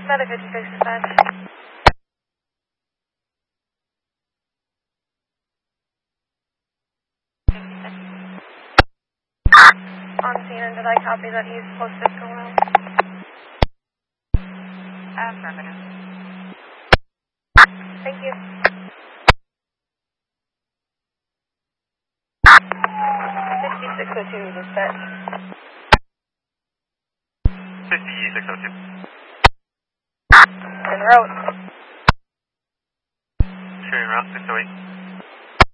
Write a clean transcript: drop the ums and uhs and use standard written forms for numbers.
Another 56 dispatch. On scene, and did I copy that he's supposed to go out? Affirmative. Thank you. 5602 dispatch. 5602. En route. Sharing route 608.